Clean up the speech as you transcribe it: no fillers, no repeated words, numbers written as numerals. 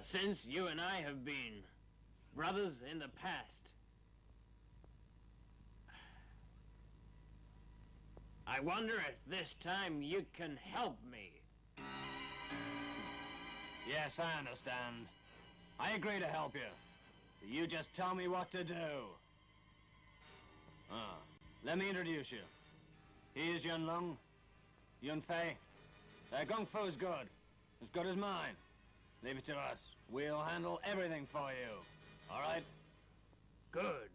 But since you and I have been brothers in the past, I wonder if this time you can help me. Yes, I understand. I agree to help you. You just tell me what to do. Let me introduce you. He is Yun Lung, Yun Fei. Their Kung Fu's good. As good as mine. Leave it to us. We'll handle everything for you. All right? Good.